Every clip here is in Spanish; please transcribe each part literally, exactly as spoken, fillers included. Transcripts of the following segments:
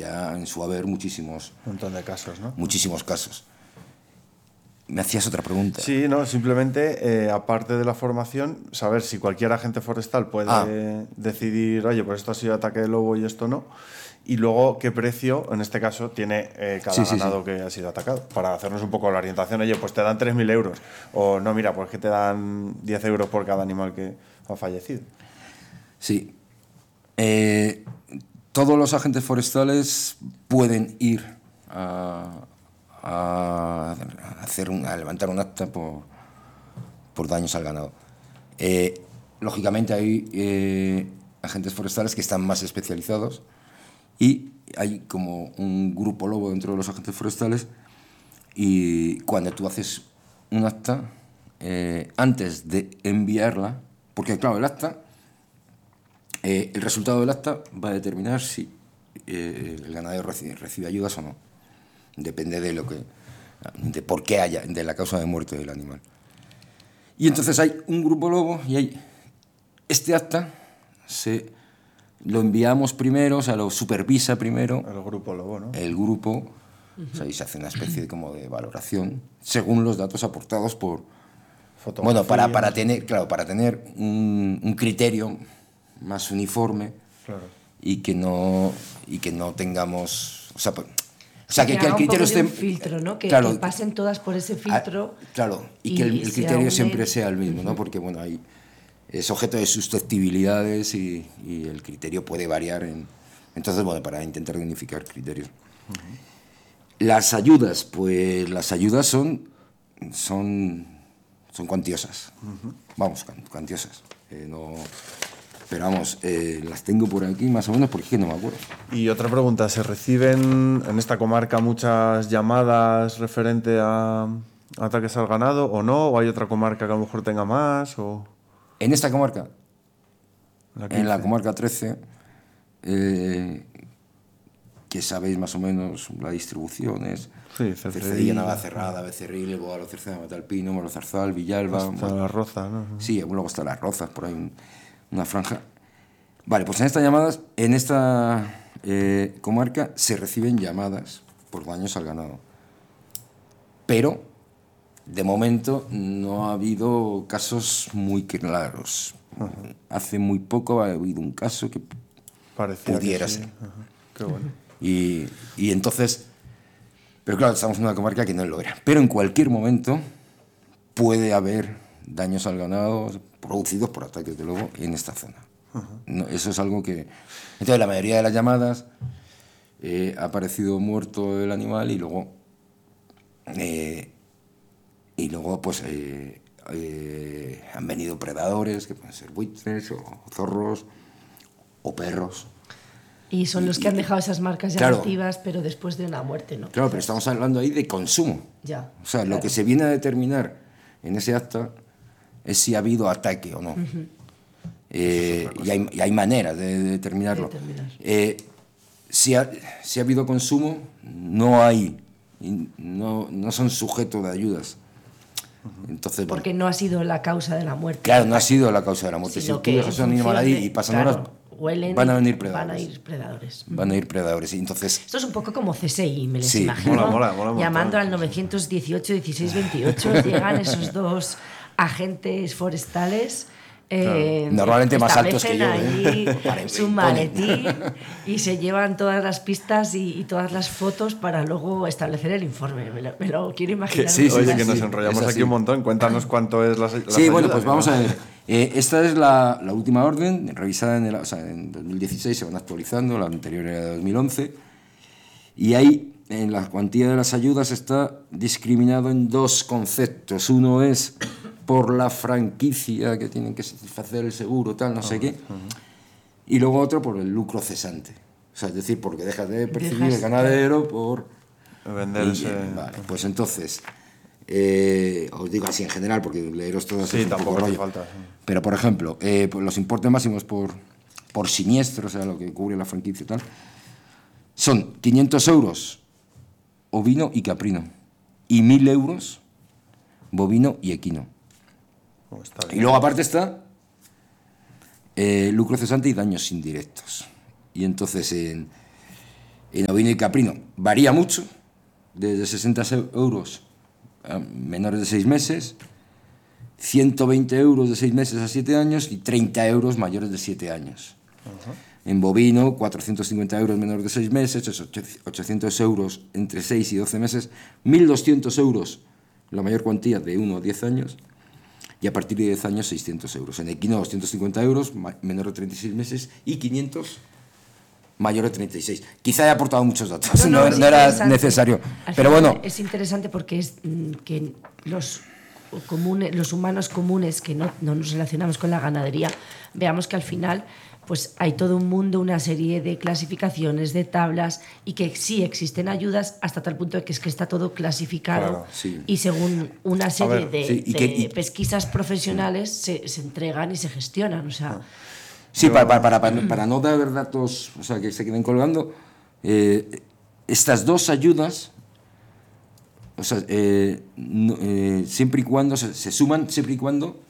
tendría en su haber muchísimos... Un montón de casos, ¿no? Muchísimos casos. ¿Me hacías otra pregunta? Sí, no, simplemente, eh, aparte de la formación, saber si cualquier agente forestal puede Ah. decidir, oye, pues esto ha sido ataque de lobo y esto no, y luego qué precio, en este caso, tiene eh, cada Sí, sí, ganado sí. que ha sido atacado, para hacernos un poco la orientación. Oye, pues te dan tres mil euros, o no, mira, pues que te dan diez euros por cada animal que ha fallecido. Sí. Eh, todos los agentes forestales pueden ir a... a hacer un, a levantar un acta por, por daños al ganado. Eh, lógicamente hay eh, agentes forestales que están más especializados y hay como un grupo lobo dentro de los agentes forestales, y cuando tú haces un acta, eh, antes de enviarla, porque claro, el acta, eh, el resultado del acta va a determinar si eh, el ganadero recibe, recibe ayudas o no. Depende de lo que, de por qué haya, de la causa de muerte del animal. Y entonces hay un grupo lobo y hay este acta, se lo enviamos primero, o sea, lo supervisa primero El grupo lobo, ¿no? el grupo, uh-huh. O sea, y se hace una especie de, como de valoración según los datos aportados por, bueno, para, para tener, claro, para tener un, un criterio más uniforme, claro. y que no y que no tengamos, o sea, O sea, que, que, que el criterio esté... un filtro, ¿no? Que, claro, que pasen todas por ese filtro. A, claro, y, y que el, el criterio une... siempre sea el mismo, ¿no? Porque, bueno, hay, es objeto de susceptibilidades y, y el criterio puede variar. En, entonces, bueno, para intentar unificar criterios. Uh-huh. Las ayudas, pues las ayudas son, son, son cuantiosas. Uh-huh. Vamos, cuantiosas. Eh, no... Pero vamos, eh, las tengo por aquí más o menos porque es que no me acuerdo. Y otra pregunta, ¿se reciben en esta comarca muchas llamadas referente a ataques al ganado o no? ¿O hay otra comarca que a lo mejor tenga más? O... En esta comarca, la en la comarca trece, eh, que sabéis más o menos la distribución es... Sí, Cercedilla, Navacerrada, Becerril, Boalo, Cerceda, Matalpino, Morozarzal, Villalba... Hasta la Roza, ¿no? Sí, luego hasta las Rozas, por ahí... Un, una franja. Vale, pues en estas llamadas, en esta eh, comarca se reciben llamadas por daños al ganado. Pero, de momento, no ha habido casos muy claros. Ajá. Hace muy poco ha habido un caso que parecía pudiera que sí. ser. Ajá. Qué bueno. Y, y entonces, pero claro, estamos en una comarca que no lo era. Pero en cualquier momento puede haber daños al ganado producidos por ataques de lobo en esta zona. Uh-huh. No, eso es algo que... Entonces, la mayoría de las llamadas eh, ha aparecido muerto el animal y luego... Eh, y luego, pues, eh, eh, han venido predadores, que pueden ser buitres o zorros o perros. Y son los y, que han dejado esas marcas llamativas, claro, pero después de una muerte, ¿no? Claro, pero estamos hablando ahí de consumo. Ya. O sea, claro. Lo que se viene a determinar en ese acta es si ha habido ataque o no. Uh-huh. eh, y, hay, y hay maneras de, de determinarlo. De determinar. eh, si, ha, si ha habido consumo, no hay, no, no son sujetos de ayudas. Uh-huh. Entonces, porque bueno, no ha sido la causa de la muerte. Claro, no ha sido la causa de la muerte. Sino si tú dejas a un animal ahí y pasan claro, horas, huelen, van a venir predadores. Van a ir predadores. Van a ir predadores. Y entonces, esto es un poco como C S I, me les sí, imagino. Mola, mola, mola, mola, llamando mola. al novecientos dieciocho, dieciséis, veintiocho, llegan esos dos agentes forestales. Eh, claro. Normalmente más altos que yo, allí ¿eh? su maletín y se llevan todas las pistas y, y todas las fotos para luego establecer el informe. Me lo, me lo quiero imaginar. Que, sí, sí, Oye, sí, que nos sí, enrollamos aquí un montón. Cuéntanos cuánto es la. Sí, ayudas, bueno, pues vamos ¿no? a ver. Eh, esta es la, la última orden, revisada en, el, o sea, en dos mil dieciséis, se van actualizando, la anterior era de dos mil once, y ahí en la cuantía de las ayudas está discriminado en dos conceptos. Uno es por la franquicia que tienen que satisfacer el seguro, tal, no uh-huh, sé qué, uh-huh. Y luego otro por el lucro cesante. O sea, es decir, porque dejas de percibir dejas el ganadero por... Vender ese... Vale, pues entonces, eh, os digo así en general, porque leeros todo sí, es un tampoco poco rollo. Falta, sí. Pero, por ejemplo, eh, los importes máximos por, por siniestro, o sea, lo que cubre la franquicia y tal, son quinientos euros ovino y caprino, y mil euros bovino y equino. Oh, y luego aparte está eh, lucro cesante y daños indirectos. Y entonces en, En ovino y caprino varía mucho, desde sesenta euros a menores de seis meses, ciento veinte euros de seis meses a siete años y treinta euros mayores de siete años. Uh-huh. En bovino, cuatrocientos cincuenta euros menores de seis meses, ochocientos euros entre seis y doce meses, mil doscientos euros la mayor cuantía de uno a diez años, y a partir de diez años seiscientos euros. En equino doscientos cincuenta euros, menor de treinta y seis meses, y quinientos mayor de treinta y seis. Quizá he aportado muchos datos, no, no, no, no era necesario. Al pero bueno. Es interesante porque es que los, comunes, los humanos comunes que no, no nos relacionamos con la ganadería, veamos que al final pues hay todo un mundo, una serie de clasificaciones, de tablas, y que sí existen ayudas hasta tal punto de que es que está todo clasificado, claro, sí. Y según una serie ver, de, sí, y de que, y, pesquisas profesionales sí. se, se entregan y se gestionan, o sea... Sí, para, para, para, para no dar datos, o sea, que se queden colgando, eh, estas dos ayudas, o sea, eh, no, eh, siempre y cuando, se, se suman siempre y cuando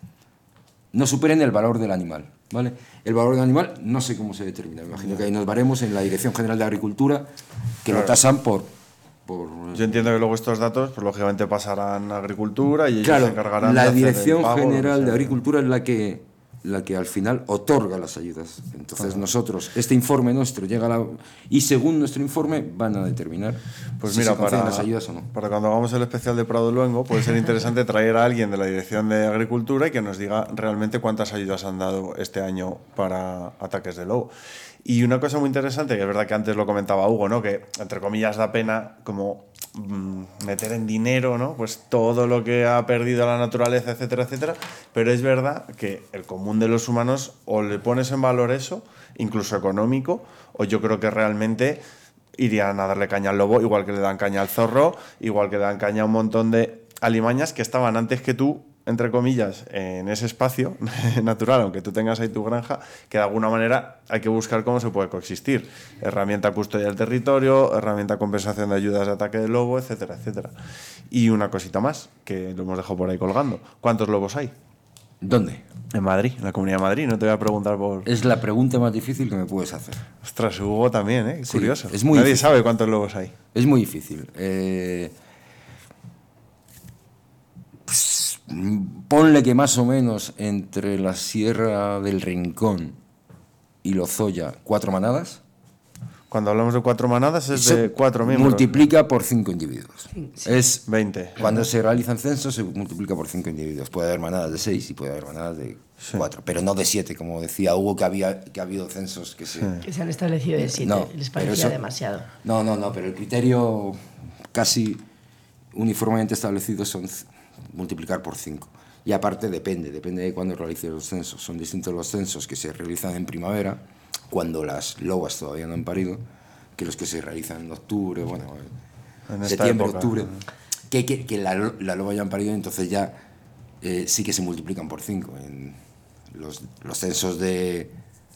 no superen el valor del animal, ¿vale? El valor del animal no sé cómo se determina, me imagino que ahí nos varemos en la Dirección General de Agricultura, que claro. lo tasan por, por... Yo entiendo que luego estos datos, pues lógicamente pasarán a Agricultura y ellos claro, se encargarán la de hacer Dirección el pago, General de Agricultura es la que... la que al final otorga las ayudas. Entonces uh-huh. nosotros, este informe nuestro llega a la... y según nuestro informe van a determinar pues si mira, se conceden para, las ayudas o no. Para cuando hagamos el especial de Prado Luengo puede ser interesante traer a alguien de la Dirección de Agricultura y que nos diga realmente cuántas ayudas han dado este año para ataques de lobo. Y una cosa muy interesante, que es verdad que antes lo comentaba Hugo, ¿no? Que entre comillas da pena como mmm, meter en dinero, ¿no? Pues todo lo que ha perdido la naturaleza, etcétera, etcétera. Pero es verdad que el común de los humanos o le pones en valor eso, incluso económico, o yo creo que realmente irían a darle caña al lobo, igual que le dan caña al zorro, igual que le dan caña a un montón de alimañas que estaban antes que tú, entre comillas, en ese espacio natural, aunque tú tengas ahí tu granja, que de alguna manera hay que buscar cómo se puede coexistir. Herramienta custodia del territorio, herramienta compensación de ayudas de ataque de lobo, etcétera, etcétera. Y una cosita más, que lo hemos dejado por ahí colgando. ¿Cuántos lobos hay? ¿Dónde? En Madrid, en la Comunidad de Madrid. No te voy a preguntar por... Es la pregunta más difícil que me puedes hacer. Ostras, Hugo también, ¿eh? Sí, curioso. Es muy Nadie difícil. sabe cuántos lobos hay. Es muy difícil. Eh... Ponle que más o menos entre la Sierra del Rincón y Lozoya, cuatro manadas. Cuando hablamos de cuatro manadas es de cuatro miembros. Multiplica por cinco individuos. Sí. Es veinte. Cuando se realizan censos se multiplica por cinco individuos. Puede haber manadas de seis y puede haber manadas de sí. cuatro, pero no de siete, como decía Hugo, que había que ha habido censos que se... Sí. Que se han establecido de siete, no, les parecía eso, demasiado. No, no, no, pero el criterio casi uniformemente establecido son multiplicar por cinco. Y aparte depende, depende de cuándo realices los censos. Son distintos los censos que se realizan en primavera, cuando las lobas todavía no han parido, que los que se realizan en octubre, bueno, en septiembre, época, octubre, ¿no? que, que, que la, la loba ya han parido, entonces ya eh, sí que se multiplican por cinco. En los, los censos de,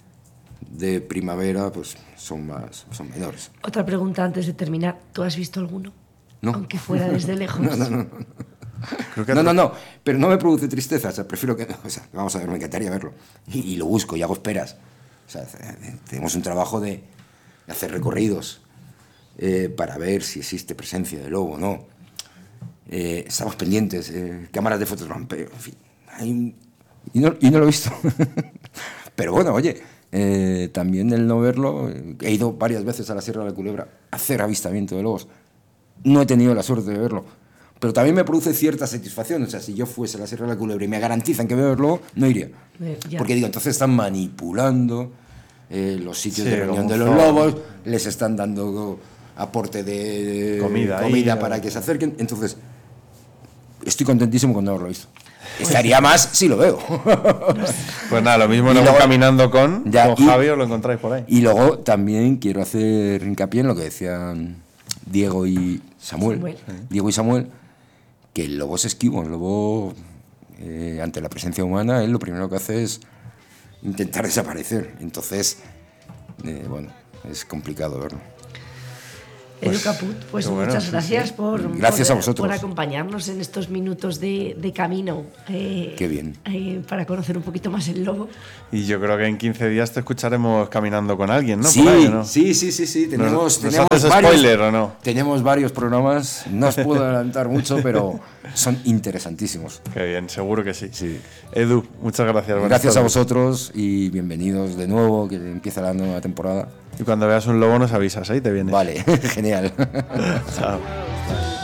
de primavera pues son, más, son menores. Otra pregunta antes de terminar, ¿tú has visto alguno? No. Aunque fuera desde lejos. no, no, no. no. Creo que no, no, no, pero no me produce tristeza, o sea, prefiero que, o sea, vamos a ver, me encantaría verlo, y, y lo busco y hago esperas, o sea, tenemos un trabajo de, de hacer recorridos eh, para ver si existe presencia de lobo o no, eh, estamos pendientes, eh, cámaras de fotorampeo, en fin, hay, y, no, y no lo he visto, pero bueno, oye, eh, también el no verlo, he ido varias veces a la Sierra de la Culebra a hacer avistamiento de lobos, no he tenido la suerte de verlo. Pero también me produce cierta satisfacción. O sea, si yo fuese a la Sierra de la Culebra y me garantizan que veo el lobo, no iría. Eh, Porque digo, entonces están manipulando eh, los sitios sí, de reunión de los lobos, les están dando aporte de comida, comida ahí, para que se acerquen. Entonces, estoy contentísimo cuando no lo he visto. Estaría más si lo veo. Pues nada, lo mismo luego caminando con, ya, con y, Javi, os lo encontráis por ahí. Y luego también quiero hacer hincapié en lo que decían Diego y Samuel. Samuel. Diego y Samuel, que el lobo es esquivo, el lobo eh, ante la presencia humana, él lo primero que hace es intentar desaparecer. Entonces, eh, bueno, es complicado verlo. Edu Caput, pues bueno, muchas sí, gracias sí. por, Gracias por, a vosotros. por acompañarnos en estos minutos de, de camino. Eh, Qué bien. Eh, para conocer un poquito más el lobo. Y yo creo que en quince días te escucharemos caminando con alguien, ¿no? Sí, Por ahí, ¿no? sí, sí, sí, sí. Tenemos, ¿Nos, tenemos ¿nos haces varios, spoiler o no? Tenemos varios programas. No os puedo adelantar mucho, pero son interesantísimos. Qué bien, seguro que sí. Sí. Edu, muchas gracias. buenas Gracias a tardes. vosotros y bienvenidos de nuevo, que empieza la nueva temporada. Y cuando veas un lobo nos avisas, ¿eh? Y te vienes. Vale, genial. Chao.